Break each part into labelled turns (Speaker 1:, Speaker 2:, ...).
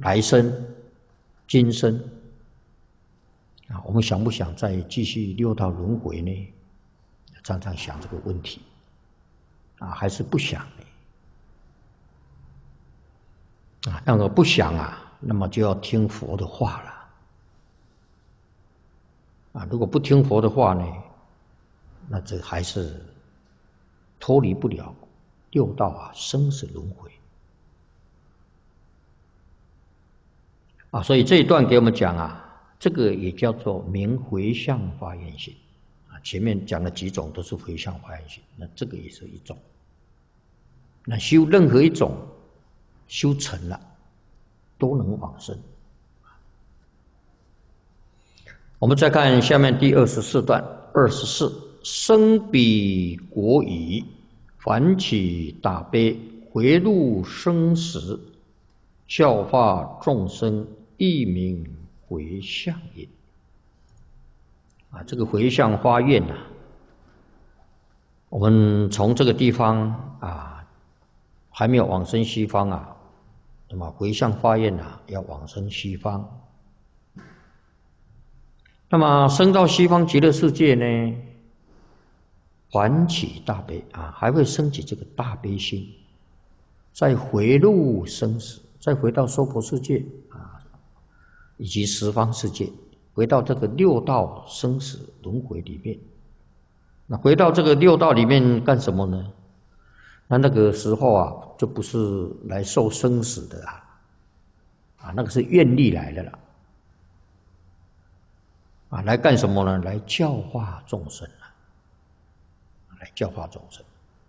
Speaker 1: 来生、今生啊，我们想不想再继续六道轮回呢？常常想这个问题啊，还是不想呢？啊，那个不想啊，那么就要听佛的话了啊。如果不听佛的话呢，那这还是脱离不了六道啊生死轮回啊。所以这一段给我们讲啊，这个也叫做明回向发愿行啊。前面讲了几种都是回向发愿行，那这个也是一种。那修任何一种修成了，都能往生。我们再看下面第24段，24生彼国语，凡起大悲，回入生死，教化众生，亦名回向也。啊，这个回向发愿啊，我们从这个地方啊，还没有往生西方啊，那么回向发愿啊，要往生西方。那么升到西方极乐世界呢，还起大悲啊，还会升起这个大悲心，再回入生死，再回到娑婆世界啊，以及十方世界，回到这个六道生死轮回里面。那回到这个六道里面干什么呢？那个时候啊，就不是来受生死的啊，那个是愿力来的了。啊，来干什么呢？来教化众生啊！来教化众生。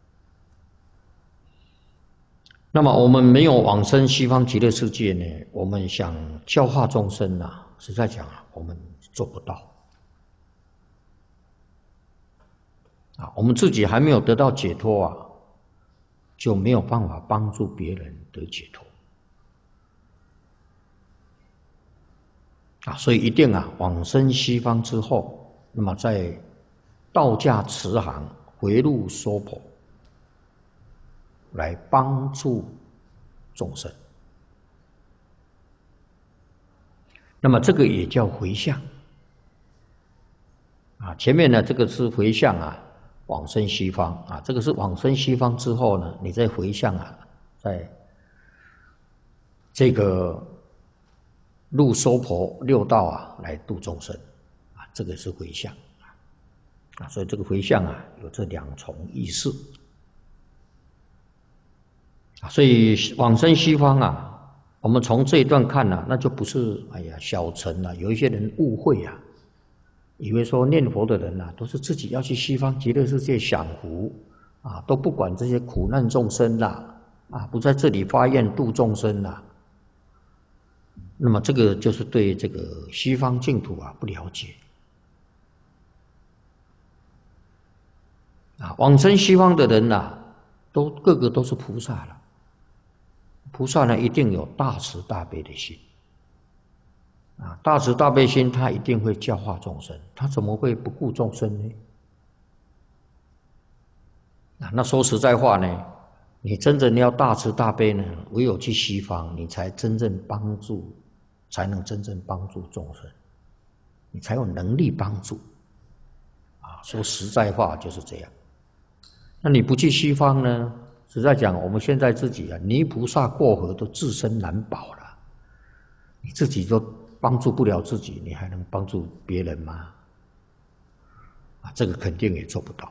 Speaker 1: 那么我们没有往生西方极乐世界呢，我们想教化众生啊，实在讲啊，我们做不到。啊，我们自己还没有得到解脱啊，就没有办法帮助别人得解脱。啊，所以一定啊，往生西方之后，那么在道驾慈航回入娑婆，来帮助众生。那么这个也叫回向啊。前面呢，这个是回向啊，往生西方啊，这个是往生西方之后呢，你再回向啊，在这个入娑婆六道啊，来度众生啊，这个是回向啊。所以这个回向啊，有这两重意思啊。所以往生西方啊，我们从这一段看啊，那就不是哎呀小乘啊，有一些人误会啊，以为说念佛的人啊，都是自己要去西方极乐世界享福啊，都不管这些苦难众生啦啊，不在这里发愿度众生啦。那么这个就是对这个西方净土啊不了解啊。往生西方的人呐，个个都是菩萨了。菩萨呢，一定有大慈大悲的心啊，大慈大悲心，他一定会教化众生，他怎么会不顾众生呢？啊，那说实在话呢，你真正要大慈大悲呢，唯有去西方，你才真正帮助。才能真正帮助众生，你才有能力帮助啊！说实在话就是这样。那你不去西方呢？实在讲，我们现在自己啊，泥菩萨过河都自身难保了，你自己都帮助不了自己，你还能帮助别人吗？啊，这个肯定也做不到。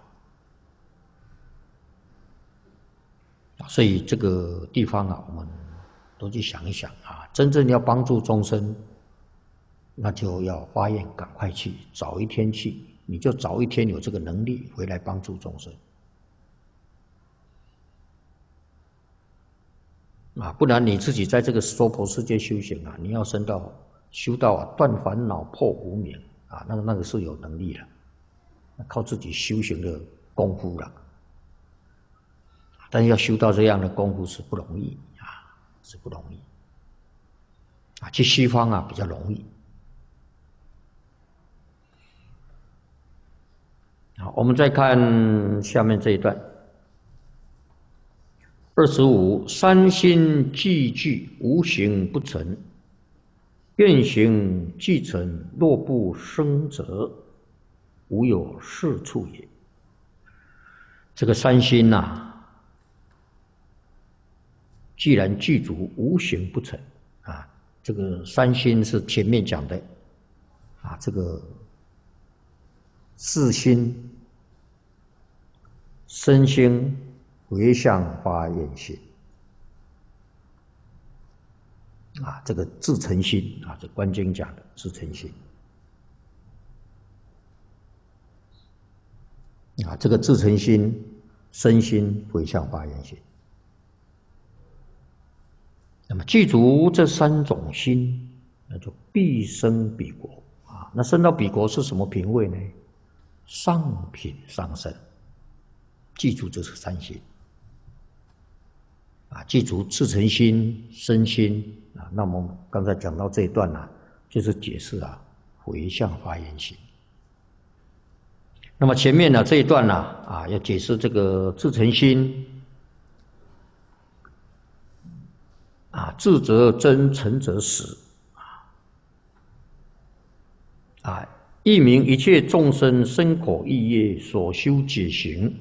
Speaker 1: 所以这个地方啊，我们都去想一想啊，真正要帮助众生，那就要发愿赶快去，早一天去，你就早一天有这个能力回来帮助众生啊，不然你自己在这个娑婆世界修行啊，你要修到啊断烦恼破无明啊，那个是有能力的，靠自己修行的功夫了。但要修到这样的功夫是不容易啊，是不容易啊。去西方啊比较容易。好，我们再看下面这一段。25三心既具，无形不成， 愿行既成，若不生则，无有是处也。这个三心呐，既然具足，无行不成啊。这个三心是前面讲的啊，这个自心、身心、回向发愿心啊，这个自诚心啊，这观经讲的自诚心啊，这个自诚心、身心、回向发愿心。那么具足这三种心，那就必生彼国啊。那升到彼国是什么品位呢？上品上生。记住这是三心啊，记住自诚心、身心啊。那么刚才讲到这一段呢，就是解释啊回向发愿心。那么前面呢这一段呢啊，要解释这个自诚心啊，智则真，诚则实啊，一名一切众生身口意业所修解行。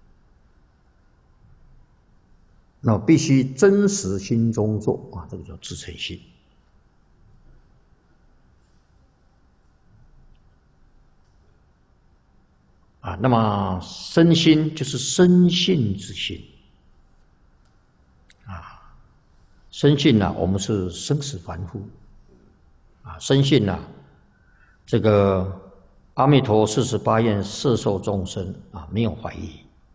Speaker 1: 那必须真实心中做啊，这个叫自诚心啊。那么身心就是生信之心啊，生信呢，我们是生死凡夫啊，生信呢，这个阿弥陀48愿摄受众生啊，没有怀疑。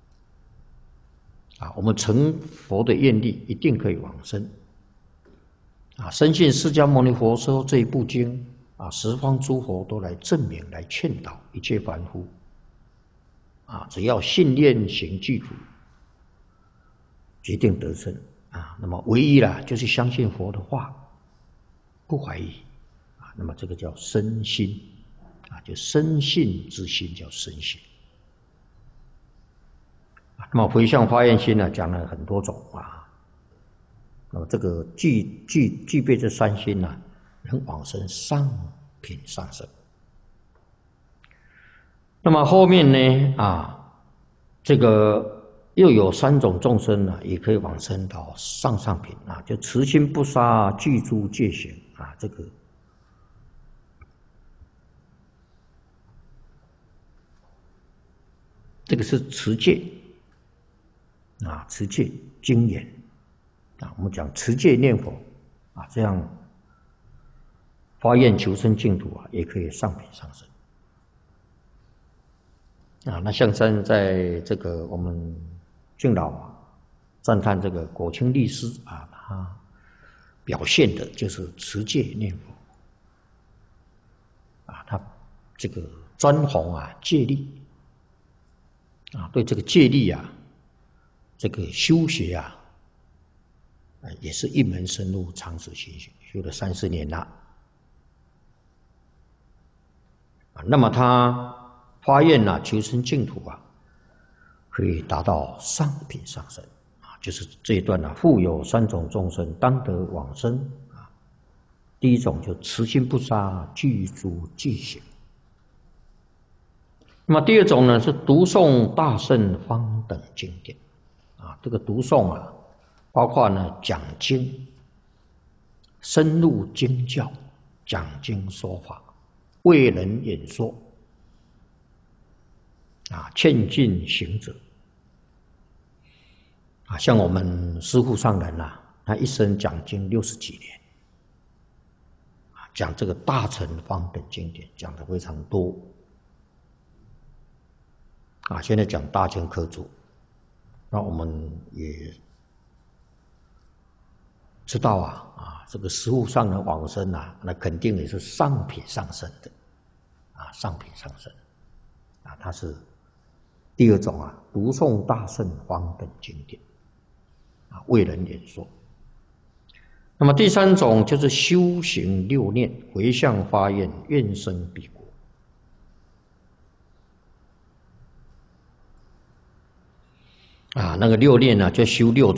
Speaker 1: 啊，我们成佛的愿力一定可以往生。啊，深信释迦牟尼佛说这一部经啊，十方诸佛都来证明、来劝导一切凡夫。啊，只要信念行具足，决定得生。啊，那么唯一啦，就是相信佛的话，不怀疑。啊，那么这个叫深信。啊，就深信之心叫深信。那么回向发愿心呢，讲了很多种啊。那么这个具备这三心呢，能往生上品上生。那么后面呢啊，这个又有三种众生呢，也可以往生到上品啊，就慈心不杀，具足戒行啊，这个是持戒。啊，持戒精严啊，我们讲持戒念佛啊，这样发愿求生净土啊，也可以上品上生啊。那象山在这个我们敬老啊，赞叹这个果清律师啊，他表现的就是持戒念佛啊，他这个专弘啊戒律啊，对这个戒律啊。这个修学啊，也是一门深入，长时修学，修了30年了。那么他发愿啊，求生净土啊，可以达到上品上生啊。就是这一段呢，复有3种众生当得往生啊。第一种就慈心不杀，具足戒行。那么第二种呢，是读诵大乘方等经典。啊，这个读诵啊，包括呢讲经、深入经教、讲经说法、为人演说，啊，劝进行者。啊，像我们师父上人呐，他一生讲经60几年，啊，讲这个大乘方等经典讲得非常多。啊，现在讲大经科注。那我们也知道啊，这个实物上的往生啊，那肯定也是上品上生的，啊，上品上生，啊，它是第二种啊，读诵大乘方等经典，啊，为人演说。那么第三种就是修行6念，回向发愿，愿生彼国。啊，那个6念呢，就修6